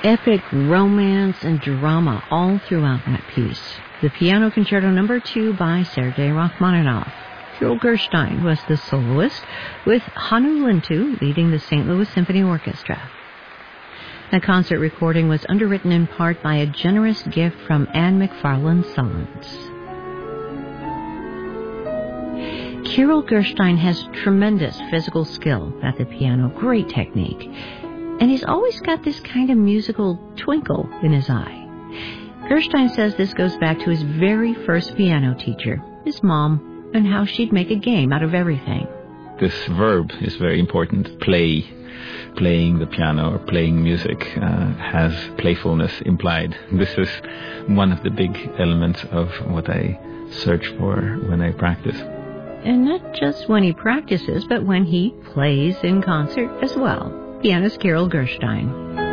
Epic romance and drama all throughout that piece. The Piano Concerto No. 2 by Sergei Rachmaninoff. Kirill Gershwin was the soloist, with Hannu Lintu leading the St. Louis Symphony Orchestra. The concert recording was underwritten in part by a generous gift from Anne McFarlane Sullins. Kirill Gershwin has tremendous physical skill at the piano, great technique, and he's always got this kind of musical twinkle in his eye. Gershwin says this goes back to his very first piano teacher, his mom, and how she'd make a game out of everything. This verb is very important. Playing the piano or playing music has playfulness implied. This is one of the big elements of what I search for when I practice. And not just when he practices, but when he plays in concert as well. Pianist Kirill Gershwin.